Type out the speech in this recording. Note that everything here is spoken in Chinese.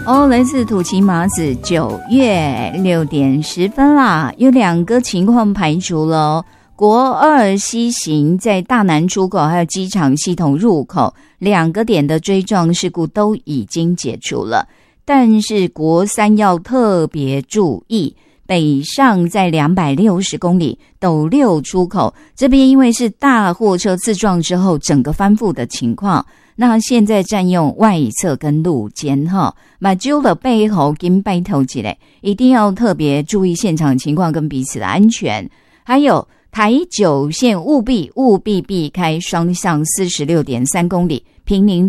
来自土岐麻子9月6点10分啦，有2个情况排除了哦。国2西行在大南出口还有机场系统入口2个点的追撞事故都已经解除了，但是国3要特别注意，北上在260公里斗六出口这边因为是大货车自撞之后整个翻覆的情况，那现在占用外侧跟路肩哈，把揪了背后跟拜头起来，一定要特别注意现场情况跟彼此的安全。还有台9线务必避开双向 46.3 公里平宁